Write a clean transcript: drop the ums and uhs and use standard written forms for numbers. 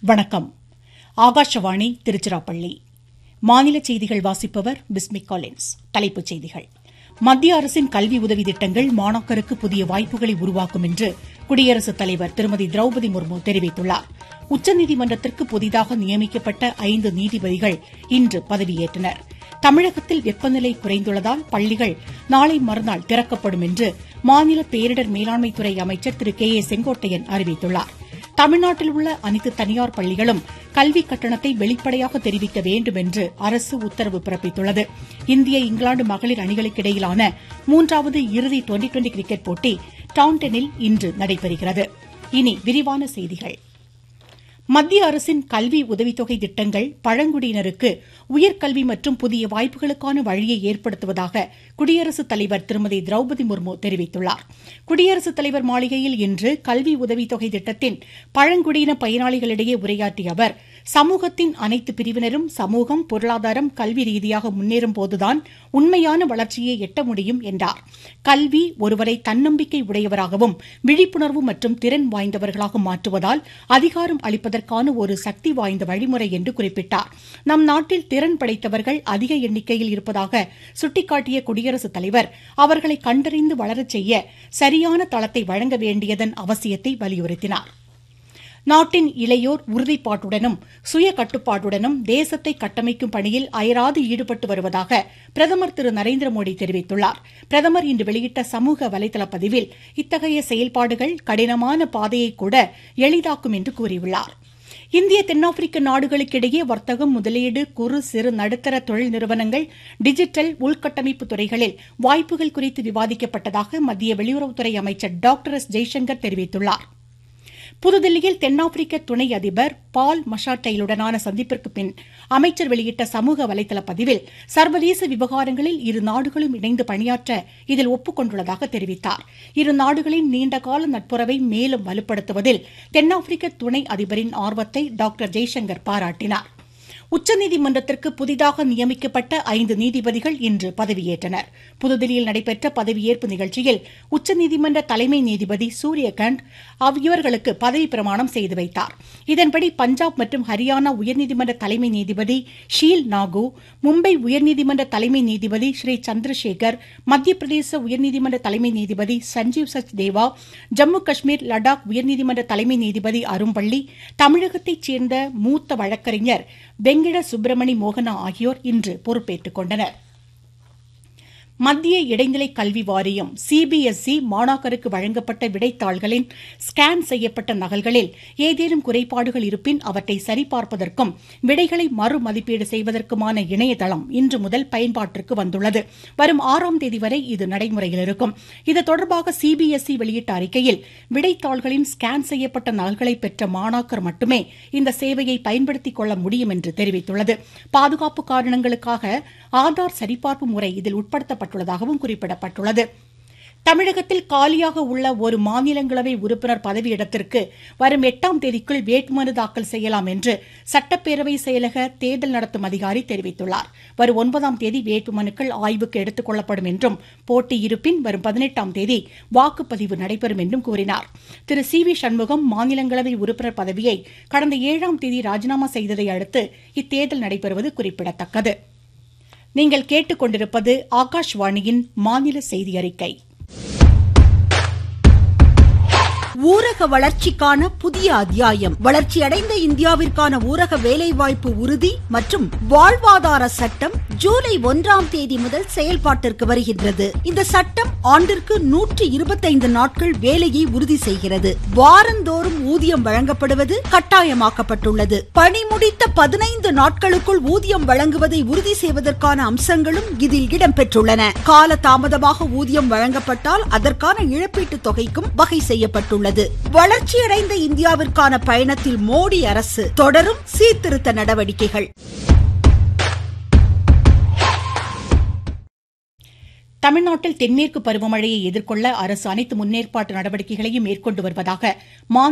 வணக்கம். ஆகாஷவாணி திருச்சிராப்பள்ளி. மாநில செய்திகள் வாசிப்பவர் பிஸ்மி காலின்ஸ். தலைப்புச் செய்திகள். மத்திய அரசின் கல்வி உதவி திட்டங்கள் மாணாக்கருக்கு புதிய வாய்ப்புகளை உருவாக்கும் என்று குடியரசுத் தலைவர் திருமதி திரௌபதி முர்மு தெரிவித்துள்ளார். உச்சநீதிமன்றத்திற்கு புதிதாக நியமிக்கப்பட்ட 5 நீதிபதிகள் இன்று பதவியேற்றனர். தமிழகத்தில் வெப்பநிலை குறைந்துள்ளதால் பள்ளிகள் நாளை மறுநாள் திறக்கப்படும் என்று மாநில பேரிடர் மேலாண்மைத்துறை அமைச்சர் திரு கே ஏ செங்கோட்டையன் அறிவித்துள்ளார். தமிழ்நாட்டில் உள்ள அனைத்து தனியார் பள்ளிகளும் கல்விக் கட்டணத்தை வெளிப்படையாக தெரிவிக்க வேண்டும் என்று அரசு உத்தரவு பிறப்பித்துள்ளது. இந்திய இங்கிலாந்து மகளிர் அணிகளுக்கிடையிலான 3வது இறுதி டுவெண்டி கிரிக்கெட் போட்டி டாண்டனில் இன்று நடைபெறுகிறது. இனி விரிவான செய்திகள். மத்திய அரசின் கல்வி உதவித்தொகை திட்டங்கள் பழங்குடியினருக்கு உயர்கல்வி மற்றும் புதிய வாய்ப்புகளுக்கான வழியை ஏற்படுத்துவதாக குடியரசுத் தலைவர் திருமதி திரௌபதி முர்மு தெரிவித்துள்ளார். குடியரசுத் தலைவர் மாளிகையில் இன்று கல்வி உதவித்தொகை திட்டத்தின் பழங்குடியின பயனாளிகளிடையே உரையாற்றிய அவர், சமூகத்தின் அனைத்து பிரிவினரும் சமூகம், பொருளாதாரம், கல்வி ரீதியாக முன்னேறும்போதுதான் உண்மையான வளர்ச்சியை எட்ட முடியும் என்றார். கல்வி ஒருவரை தன்னம்பிக்கை உடையவராகவும் விழிப்புணர்வு மற்றும் திறன் வாய்ந்தவர்களாக மாற்றுவதால் அதிகாரம் அளிப்பதற்கான ஒரு சக்தி வாய்ந்த வழிமுறை என்று குறிப்பிட்டார். நம் நாட்டில் திறன் படைத்தவர்கள் அதிக எண்ணிக்கையில் இருப்பதாக சுட்டிக்காட்டிய குடியரசுத் தலைவர் அவர்களை கண்டறிந்து வளரச் செய்ய சரியான தளத்தை வழங்க வேண்டியதன் அவசியத்தை வலியுறுத்தினார். நாட்டின் இளையோர் உறுதிப்பாட்டுடனும் சுய கட்டுப்பாட்டுடனும் தேசத்தை கட்டமைக்கும் பணியில் அயராது ஈடுபட்டு வருவதாக பிரதமர் திரு நரேந்திர மோடி தெரிவித்துள்ளார். பிரதமர் இன்று வெளியிட்ட சமூக வலைதள பதிவில் இத்தகைய செயல்பாடுகள் கடினமான பாதையை கூட எளிதாக்கும் என்று கூறியுள்ளார். இந்திய தென்னாப்பிரிக்க நாடுகளுக்கிடையே வர்த்தகம், முதலீடு, குறு சிறு நடுத்தர தொழில் நிறுவனங்கள், டிஜிட்டல் உள்கட்டமைப்பு துறைகளில் வாய்ப்புகள் குறித்து விவாதிக்கப்பட்டதாக மத்திய வெளியுறவுத்துறை அமைச்சர் டாக்டர் எஸ் ஜெய்சங்கர் தெரிவித்துள்ளார். புதுதில்லியில் தென்னாப்பிரிக்க துணை அதிபர் பால் மஷாட்டைலுடனான சந்திப்பிற்கு பின் அமைச்சர் வெளியிட்ட சமூக வலைதள பதிவில் சர்வதேச விவகாரங்களில் இரு நாடுகளும் இணைந்து பணியாற்ற இதில் ஒப்புக் கொண்டுள்ளதாக தெரிவித்தார். இரு நாடுகளின் நீண்டகால நட்புறவை மேலும் வலுப்படுத்துவதில் தென்னாப்பிரிக்க துணை அதிபரின் ஆர்வத்தை டாக்டர் ஜெய்சங்கர் பாராட்டினார். உச்சநீதிமன்றத்திற்கு புதிதாக நியமிக்கப்பட்ட 5 நீதிபதிகள் இன்று பதவியேற்றனர். புதுதில்லியில் நடைபெற்ற பதவியேற்பு நிகழ்ச்சியில் உச்சநீதிமன்ற தலைமை நீதிபதி சூரியகாந்த் இவர்களுக்கு பதவி பிரமாணம் செய்து வைத்தார். இதன்படி பஞ்சாப் மற்றும் ஹரியானா உயர்நீதிமன்ற தலைமை நீதிபதி ஷீல் நாகு, மும்பை உயர்நீதிமன்ற தலைமை நீதிபதி ஸ்ரீ சந்திரசேகர், மத்திய பிரதேச உயர்நீதிமன்ற தலைமை நீதிபதி சஞ்சீவ் சச் தேவா, ஜம்மு காஷ்மீர் லடாக் உயர்நீதிமன்ற தலைமை நீதிபதி அரும்பள்ளி, தமிழகத்தைச் சேர்ந்த மூத்த வழக்கறிஞர் வெங்கட சுப்பிரமணி மோகனா ஆகியோர் இன்று பொறுப்பேற்றுக் கொண்டனர். மத்திய இடைநிலை கல்வி வாரியம் சிபிஎஸ்இ மாணாக்கருக்கு வழங்கப்பட்ட விடைத்தாள்களின் ஸ்கேன் செய்யப்பட்ட நகல்களில் ஏதேனும் குறைபாடுகள் இருப்பின் அவற்றை சரிபார்ப்பதற்கும் விடைகளை மறுமதிப்பீடு செய்வதற்குமான இணையதளம் இன்று முதல் பயன்பாட்டிற்கு வந்துள்ளது. வரும் 6ஆம் தேதி வரை இது நடைமுறையில் இருக்கும். இது தொடர்பாக சிபிஎஸ்இ வெளியிட்ட அறிக்கையில், விடைத்தாள்களின் ஸ்கேன் செய்யப்பட்ட நகல்களை பெற்ற மாணாக்கர் மட்டுமே இந்த சேவையை பயன்படுத்திக் கொள்ள முடியும் என்று தெரிவித்துள்ளது. பாதுகாப்பு காரணங்களுக்காக ஆதார் சரிபார்ப்பு முறை இதில் உட்படுத்தப்பட்டுள்ளதாகவும் குறிப்பிடப்பட்டுள்ளது. தமிழகத்தில் காலியாக உள்ள ஒரு மாநிலங்களவை உறுப்பினர் பதவியிடத்திற்கு வரும் 8ஆம் தேதிக்குள் வேட்புமனு தாக்கல் செய்யலாம் என்று சட்டப்பேரவை செயலக தேர்தல் நடத்தும் அதிகாரி தெரிவித்துள்ளார். வரும் 9ஆம் தேதி வேட்புமனுக்கள் ஆய்வுக்கு எடுத்துக் கொள்ளப்படும் என்றும், போட்டி இருப்பின் வரும் 18ஆம் தேதி வாக்குப்பதிவு நடைபெறும் என்றும் கூறினார். திரு சி வி சண்முகம் மாநிலங்களவை உறுப்பினர் பதவியை கடந்த 7ஆம் தேதி ராஜினாமா செய்ததை அடுத்து இத்தேர்தல் நடைபெறுவது குறிப்பிடத்தக்கது. நீங்கள் கேட்டுக்கொண்டிருப்பது ஆகாஷ்வாணியின் மாநில செய்தி அறிக்கை. ஊரக வளர்ச்சிக்கான புதிய அத்தியாயம். வளர்ச்சியடைந்த இந்தியாவிற்கான ஊரக வேலைவாய்ப்பு உறுதி மற்றும் வாழ்வாதார சட்டம் ஜூலை 1ஆம் தேதி முதல் செயல்பாட்டிற்கு வருகின்றது. இந்த சட்டம் ஆண்டிற்கு 125 நாட்கள் வேலையை உறுதி செய்கிறது. வாரந்தோறும் ஊதியம் வழங்கப்படுவது கட்டாயமாக்கப்பட்டுள்ளது. பணி முடித்த 15 நாட்களுக்குள் ஊதியம் வழங்குவதை உறுதி செய்வதற்கான அம்சங்களும் இதில் இடம்பெற்றுள்ளன. கால தாமதமாக ஊதியம் வழங்கப்பட்டால் அதற்கான இழப்பீட்டுத் தொகைக்கும் வகை செய்யப்பட்டுள்ளது. வளர்ச்சியடைந்த இந்தியாவிற்கான பயணத்தில் மோடி அரசு தொடரும் சீர்திருத்த நடவடிக்கைகள். தமிழ்நாட்டில் தென்மேற்கு பருவமழையை எதிர்கொள்ள அரசு அனைத்து முன்னேற்பாட்டு நடவடிக்கைகளையும் மேற்கொண்டு வருவதாக